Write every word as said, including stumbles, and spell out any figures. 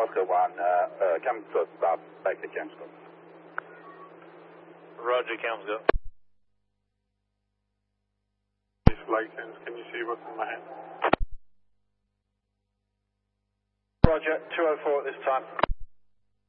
Oscar one, uh, uh, come to stop, back to Camsco. Roger, Camsco. This license, can you see what's in my hand? Roger, two oh four at this time.